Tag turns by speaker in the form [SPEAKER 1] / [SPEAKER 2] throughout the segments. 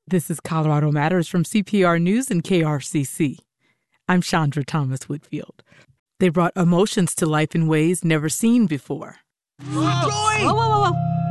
[SPEAKER 1] This is Colorado Matters from CPR News and KRCC. I'm Chandra Thomas Whitfield. They brought emotions to life in ways never seen before.
[SPEAKER 2] Joy!
[SPEAKER 3] Whoa.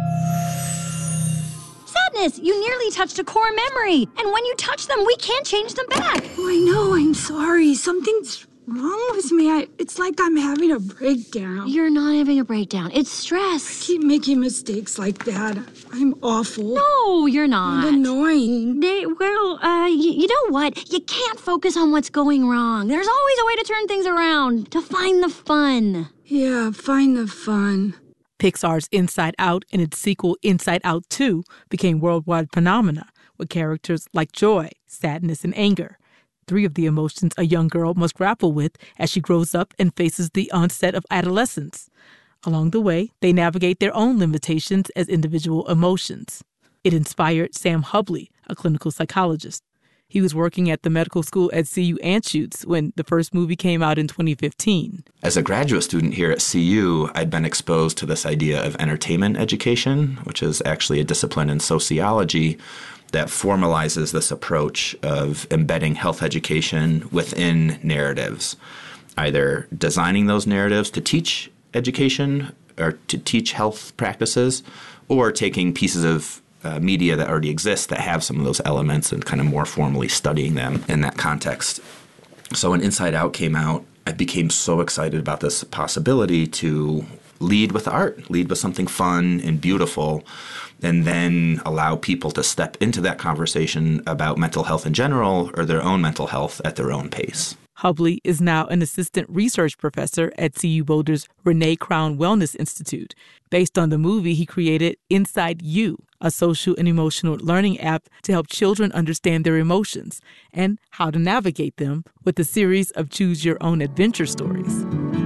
[SPEAKER 3] Sadness, you nearly touched a core memory. And when you touch them, we can't change them back.
[SPEAKER 2] Oh, I know. I'm sorry. Something's wrong with me. It's like I'm having a breakdown.
[SPEAKER 3] You're not having a breakdown. It's stress.
[SPEAKER 2] I keep making mistakes like that. I'm awful.
[SPEAKER 3] No, you're not.
[SPEAKER 2] And annoying.
[SPEAKER 3] You know what? You can't focus on what's going wrong. There's always a way to turn things around, to find the fun.
[SPEAKER 2] Yeah, find the fun.
[SPEAKER 1] Pixar's Inside Out and its sequel Inside Out 2 became worldwide phenomena with characters like joy, sadness, and anger. Three of the emotions a young girl must grapple with as she grows up and faces the onset of adolescence. Along the way, they navigate their own limitations as individual emotions. It inspired Sam Hubley, a clinical psychologist. He was working at the medical school at CU Anschutz when the first movie came out in 2015.
[SPEAKER 4] As a graduate student here at CU, I'd been exposed to this idea of entertainment education, which is actually a discipline in sociology that formalizes this approach of embedding health education within narratives, either designing those narratives to teach education or to teach health practices, or taking pieces of media that already exist that have some of those elements and kind of more formally studying them in that context. So when Inside Out came out, I became so excited about this possibility to lead with art, lead with something fun and beautiful, and then allow people to step into that conversation about mental health in general or their own mental health at their own pace.
[SPEAKER 1] Hubley is now an assistant research professor at CU Boulder's Renee Crown Wellness Institute. Based on the movie, he created Inside You, a social and emotional learning app to help children understand their emotions and how to navigate them with a series of choose-your-own-adventure stories.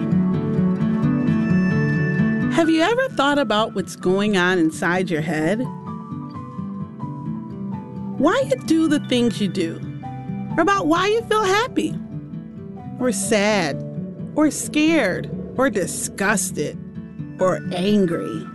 [SPEAKER 5] Have you ever thought about what's going on inside your head? Why you do the things you do? Or about why you feel happy? Or sad? Or scared? Or disgusted? Or angry?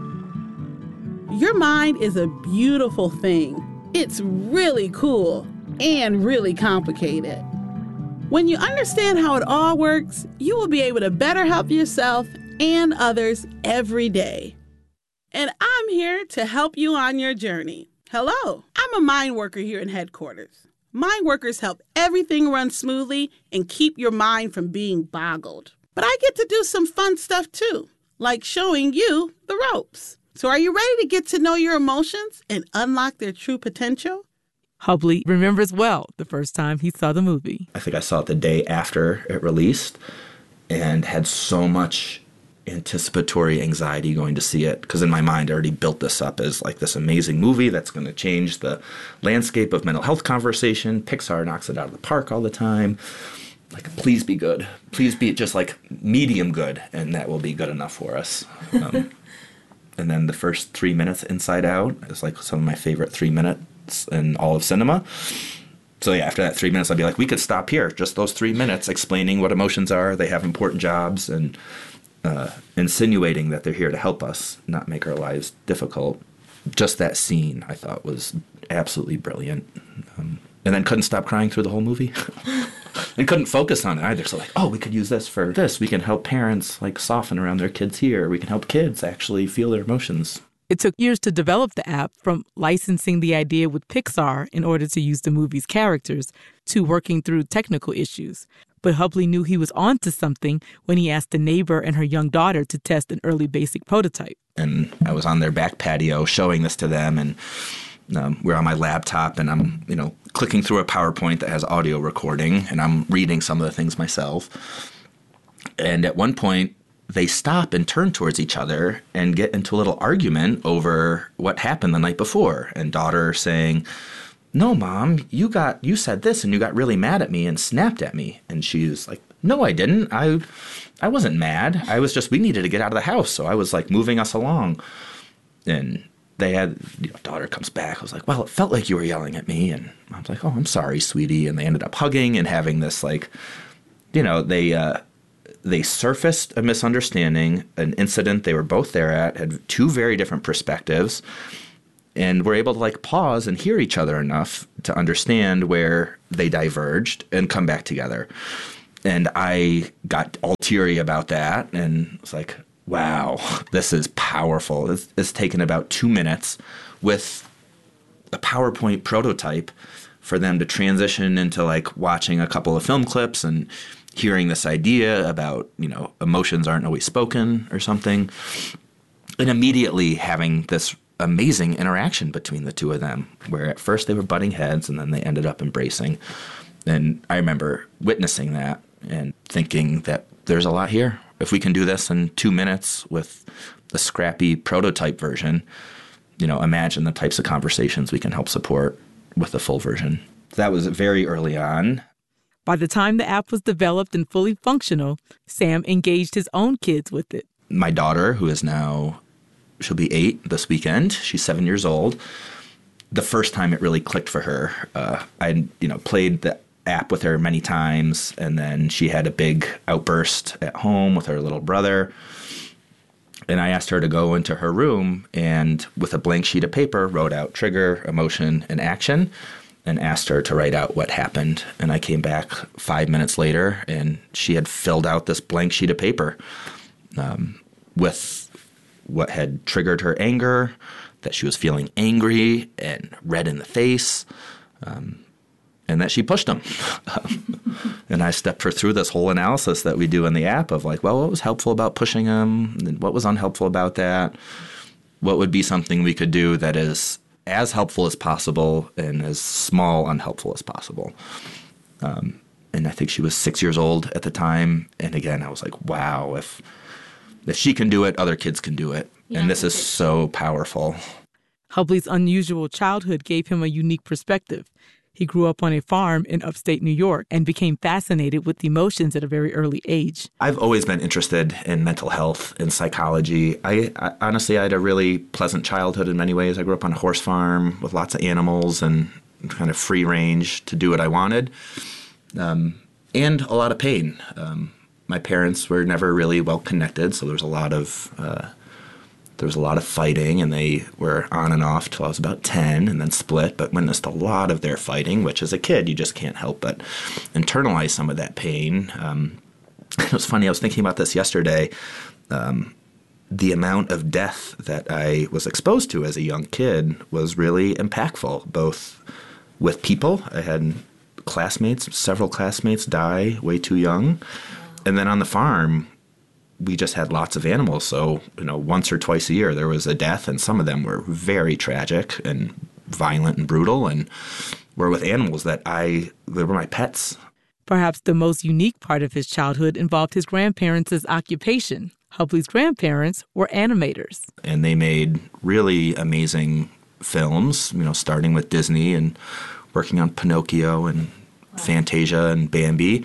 [SPEAKER 5] Your mind is a beautiful thing. It's really cool and really complicated. When you understand how it all works, you will be able to better help yourself and others every day. And I'm here to help you on your journey. Hello, I'm a mind worker here in headquarters. Mind workers help everything run smoothly and keep your mind from being boggled. But I get to do some fun stuff too, like showing you the ropes. So are you ready to get to know your emotions and unlock their true potential?
[SPEAKER 1] Hubley remembers well the first time he saw the movie.
[SPEAKER 4] I think I saw it the day after it released and had so much anticipatory anxiety going to see it, because in my mind I already built this up as like this amazing movie that's going to change the landscape of mental health conversation. Pixar knocks it out of the park all the time. Like, please be good. Please be just like medium good, and that will be good enough for us. And then the first 3 minutes Inside Out is like some of my favorite 3 minutes in all of cinema. So yeah, after that 3 minutes, I'd be like, we could stop here. Just those 3 minutes explaining what emotions are. They have important jobs, and insinuating that they're here to help us, not make our lives difficult. Just that scene, I thought, was absolutely brilliant. And then couldn't stop crying through the whole movie. And couldn't focus on it either. So like, oh, we could use this for this. We can help parents like soften around their kids here. We can help kids actually feel their emotions.
[SPEAKER 1] It took years to develop the app, from licensing the idea with Pixar in order to use the movie's characters to working through technical issues. But Hubley knew he was onto something when he asked a neighbor and her young daughter to test an early basic prototype.
[SPEAKER 4] And I was on their back patio showing this to them, and we're on my laptop, and I'm, clicking through a PowerPoint that has audio recording, and I'm reading some of the things myself. And at one point, they stop and turn towards each other and get into a little argument over what happened the night before. And daughter saying, "No, Mom, you said this and you got really mad at me and snapped at me." And she's like, "No, I didn't. I wasn't mad. I was just, we needed to get out of the house. So I was like moving us along." And they had, daughter comes back. I was like, "Well, it felt like you were yelling at me." And I was like, "Oh, I'm sorry, sweetie." And they ended up hugging and having this they surfaced a misunderstanding, an incident they were both there at, had two very different perspectives. and were able to like pause and hear each other enough to understand where they diverged and come back together. And I got all teary about that and was like, wow, this is powerful. It's taken about 2 minutes with a PowerPoint prototype for them to transition into like watching a couple of film clips and hearing this idea about, emotions aren't always spoken or something, and immediately having this amazing interaction between the two of them, where at first they were butting heads and then they ended up embracing. And I remember witnessing that and thinking that there's a lot here. If we can do this in 2 minutes with a scrappy prototype version, imagine the types of conversations we can help support with the full version. That was very early on.
[SPEAKER 1] By the time the app was developed and fully functional, Sam engaged his own kids with it.
[SPEAKER 4] My daughter, who is now, she'll be 8 this weekend. She's 7 years old. The first time it really clicked for her, I played the app with her many times, and then she had a big outburst at home with her little brother. And I asked her to go into her room and with a blank sheet of paper wrote out trigger, emotion, and action, and asked her to write out what happened. And I came back 5 minutes later, and she had filled out this blank sheet of paper with what had triggered her anger, that she was feeling angry and red in the face, and that she pushed him. And I stepped her through this whole analysis that we do in the app of like, well, what was helpful about pushing him? And what was unhelpful about that? What would be something we could do that is as helpful as possible and as small unhelpful as possible? And I think she was 6 years old at the time. And again, I was like, wow, if she can do it, other kids can do it. Yeah, and this is so powerful.
[SPEAKER 1] Hubley's unusual childhood gave him a unique perspective. He grew up on a farm in upstate New York and became fascinated with emotions at a very early age.
[SPEAKER 4] I've always been interested in mental health and psychology. I honestly, I had a really pleasant childhood in many ways. I grew up on a horse farm with lots of animals and kind of free range to do what I wanted, and a lot of pain. My parents were never really well connected, so there was a lot of fighting, and they were on and off till I was about 10 and then split, but witnessed a lot of their fighting, which as a kid, you just can't help but internalize some of that pain. It was funny, I was thinking about this yesterday. The amount of death that I was exposed to as a young kid was really impactful, both with people. I had several classmates die way too young. And then on the farm, we just had lots of animals. So, once or twice a year there was a death, and some of them were very tragic and violent and brutal, and were with animals they were my pets.
[SPEAKER 1] Perhaps the most unique part of his childhood involved his grandparents' occupation. Hubley's grandparents were animators.
[SPEAKER 4] And they made really amazing films, starting with Disney and working on Pinocchio and Fantasia and Bambi.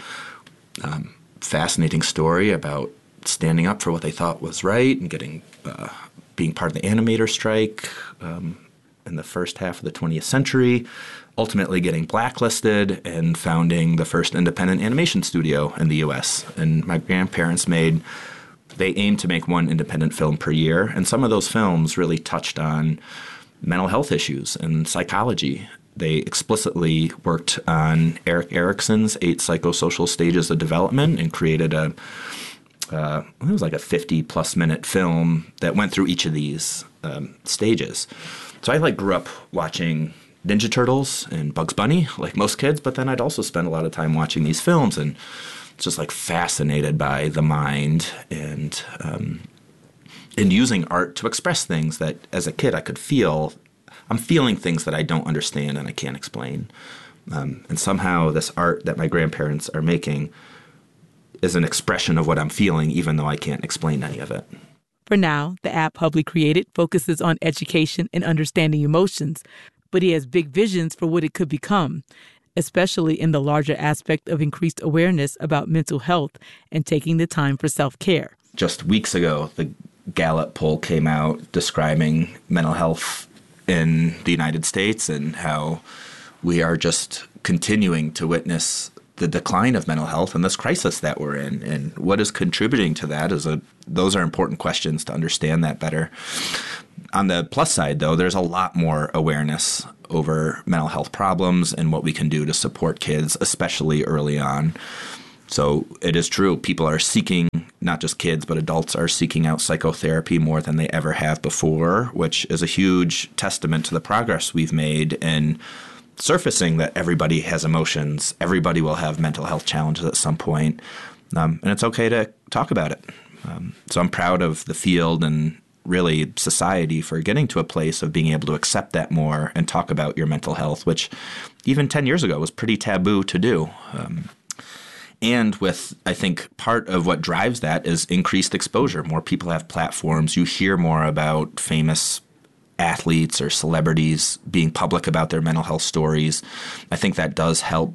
[SPEAKER 4] Fascinating story about standing up for what they thought was right and being part of the animator strike in the first half of the 20th century, ultimately getting blacklisted and founding the first independent animation studio in the U.S. And my grandparents they aimed to make one independent film per year, and some of those films really touched on mental health issues and psychology. They explicitly worked on Erik Erikson's 8 psychosocial stages of development and created it was like a 50-plus minute film that went through each of these stages. So I grew up watching Ninja Turtles and Bugs Bunny, like most kids, but then I'd also spend a lot of time watching these films and just fascinated by the mind and using art to express things that as a kid I could feel. I'm feeling things that I don't understand and I can't explain. And somehow this art that my grandparents are making is an expression of what I'm feeling, even though I can't explain any of it.
[SPEAKER 1] For now, the app Hubley created focuses on education and understanding emotions, but he has big visions for what it could become, especially in the larger aspect of increased awareness about mental health and taking the time for self-care.
[SPEAKER 4] Just weeks ago, the Gallup poll came out describing mental health in the United States and how we are just continuing to witness the decline of mental health and this crisis that we're in. And what is contributing to that those are important questions to understand that better. On the plus side, though, there's a lot more awareness over mental health problems and what we can do to support kids, especially early on. So it is true, people are seeking, not just kids, but adults are seeking out psychotherapy more than they ever have before, which is a huge testament to the progress we've made in surfacing that everybody has emotions, everybody will have mental health challenges at some point, and it's okay to talk about it. So I'm proud of the field and really society for getting to a place of being able to accept that more and talk about your mental health, which even 10 years ago was pretty taboo to do. And with, I think, part of what drives that is increased exposure. More people have platforms. You hear more about famous athletes or celebrities being public about their mental health stories. I think that does help.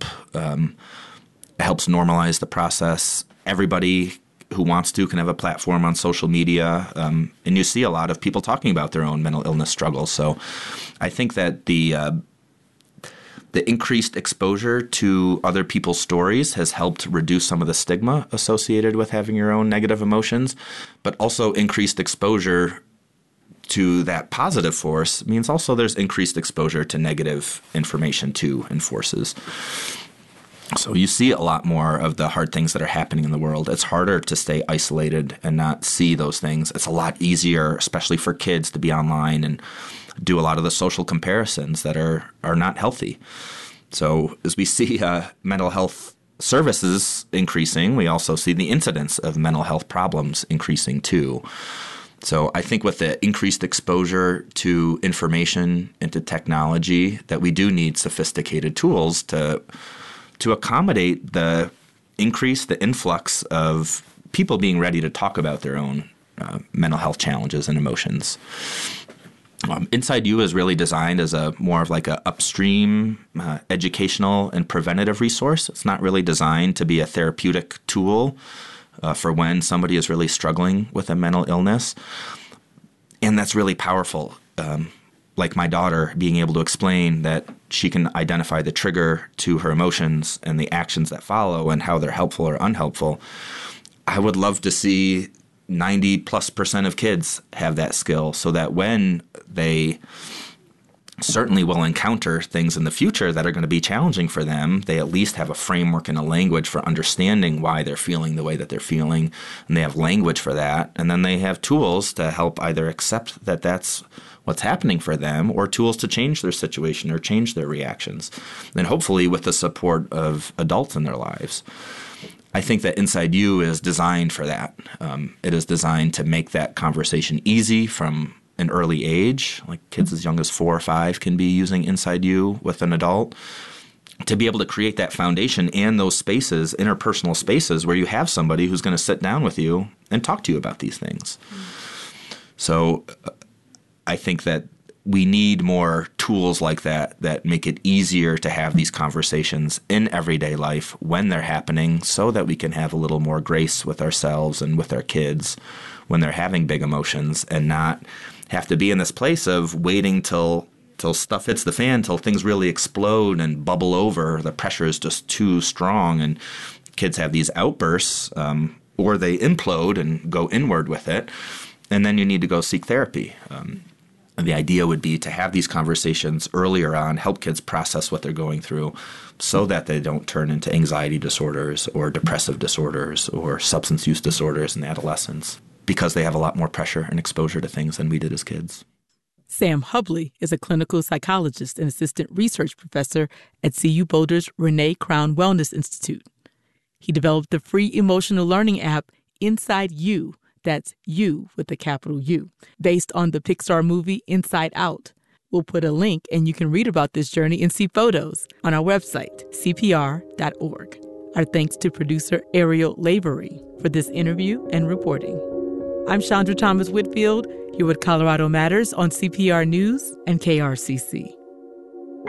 [SPEAKER 4] It helps normalize the process. Everybody who wants to can have a platform on social media. And you see a lot of people talking about their own mental illness struggles. So I think that the increased exposure to other people's stories has helped reduce some of the stigma associated with having your own negative emotions, but also increased exposure to that positive force means also there's increased exposure to negative information too and forces. So you see a lot more of the hard things that are happening in the world. It's harder to stay isolated and not see those things. It's a lot easier, especially for kids, to be online and do a lot of the social comparisons that are not healthy. So as we see mental health services increasing, we also see the incidence of mental health problems increasing too. So I think with the increased exposure to information and to technology, that we do need sophisticated tools to accommodate the influx of people being ready to talk about their own mental health challenges and emotions. Inside You is really designed as more of like a upstream educational and preventative resource. It's not really designed to be a therapeutic tool for when somebody is really struggling with a mental illness. And that's really powerful. Like my daughter being able to explain that she can identify the trigger to her emotions and the actions that follow and how they're helpful or unhelpful. I would love to see 90+% of kids have that skill so that when they certainly will encounter things in the future that are going to be challenging for them, they at least have a framework and a language for understanding why they're feeling the way that they're feeling, and they have language for that, and then they have tools to help either accept that that's what's happening for them or tools to change their situation or change their reactions, and hopefully with the support of adults in their lives. I think that Inside You is designed for that. It is designed to make that conversation easy from an early age, like kids as young as 4 or 5 can be using Inside You with an adult, to be able to create that foundation and those spaces, interpersonal spaces, where you have somebody who's going to sit down with you and talk to you about these things. So I think that we need more tools like that make it easier to have these conversations in everyday life when they're happening, so that we can have a little more grace with ourselves and with our kids when they're having big emotions, and not have to be in this place of waiting till stuff hits the fan, till things really explode and bubble over. The pressure is just too strong, and kids have these outbursts, or they implode and go inward with it, and then you need to go seek therapy. The idea would be to have these conversations earlier on, help kids process what they're going through so that they don't turn into anxiety disorders or depressive disorders or substance use disorders in adolescence, because they have a lot more pressure and exposure to things than we did as kids.
[SPEAKER 1] Sam Hubley is a clinical psychologist and assistant research professor at CU Boulder's Renee Crown Wellness Institute. He developed the free emotional learning app Inside You. That's You with a capital U, based on the Pixar movie Inside Out. We'll put a link and you can read about this journey and see photos on our website, cpr.org. Our thanks to producer Ariel Lavery for this interview and reporting. I'm Chandra Thomas Whitfield, here with Colorado Matters on CPR News and KRCC.